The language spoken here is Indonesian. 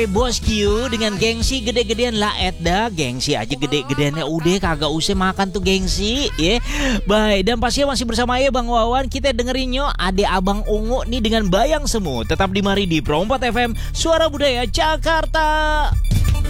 Bosku dengan gengsi gede-gedean lah Edda. Gengsi aja gede-gedeannya udah kagak usah makan tuh gengsi ya. Baik, dan pastinya masih bersama ya Bang Wawan. Kita dengerin yo Ade Abang Ungu nih dengan Bayang Semu. Tetap di Mari di Pro 4 FM Suara Budaya Jakarta.